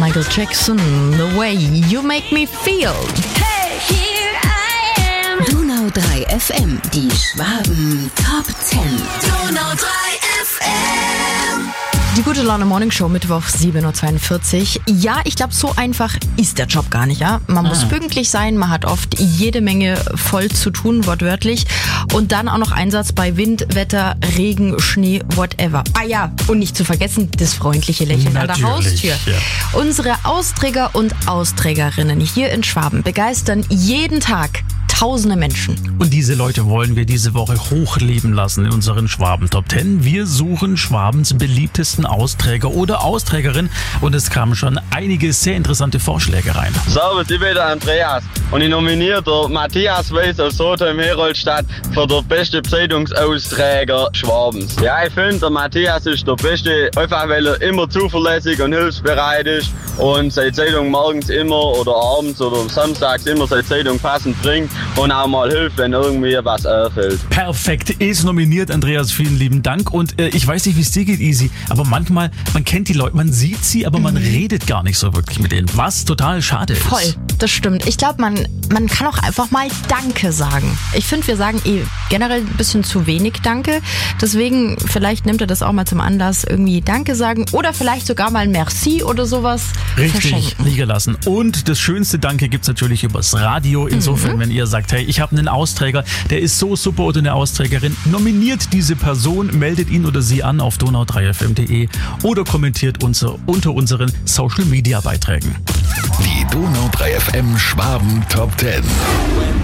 Michael Jackson, The Way You Make Me Feel. Hey, here I am. Donau 3 FM, die Schwaben Top 10. Donau 3 FM. Die Gute Laune Morning Show, Mittwoch 7.42 Uhr. Ja, ich glaube, so einfach ist der Job gar nicht, ja. Man muss pünktlich sein, man hat oft jede Menge voll zu tun, wortwörtlich. Und dann auch noch Einsatz bei Wind, Wetter, Regen, Schnee, whatever. Ah ja, und nicht zu vergessen, das freundliche Lächeln an der Haustür. Ja. Unsere Austräger und Austrägerinnen hier in Schwaben begeistern jeden Tag tausende Menschen. Und diese Leute wollen wir diese Woche hochleben lassen in unseren Schwaben Top 10. Wir suchen Schwabens beliebtesten Austräger oder Austrägerin und es kamen schon einige sehr interessante Vorschläge rein. Servus, ich bin der Andreas und ich nominiere der Matthias Weiß aus Sotheim-Herolstadt für den besten Zeitungsausträger Schwabens. Ja, ich finde, der Matthias ist der Beste, einfach weil er immer zuverlässig und hilfsbereit ist und seine Zeitung morgens immer oder abends oder samstags immer seine Zeitung passend bringt und auch mal hilft, wenn irgendwie was auffällt. Perfekt, ist nominiert, Andreas, vielen lieben Dank. Und ich weiß nicht, wie es dir geht, Easy, aber manchmal, man kennt die Leute, man sieht sie, aber man redet gar nicht so wirklich mit denen, was total schade ist. Voll, das stimmt. Ich glaube, man kann auch einfach mal Danke sagen. Ich finde, wir sagen generell ein bisschen zu wenig Danke. Deswegen, vielleicht nimmt er das auch mal zum Anlass, irgendwie Danke sagen oder vielleicht sogar mal Merci oder sowas Richtig, verschenken. liegen lassen. Und das schönste Danke gibt's natürlich übers Radio. Insofern, wenn ihr sagt, hey, ich habe einen Austräger, der ist so super oder eine Austrägerin, nominiert diese Person, meldet ihn oder sie an auf donau3fm.de oder kommentiert unter unseren Social-Media-Beiträgen. Die Donau 3 FM Schwaben Top 10.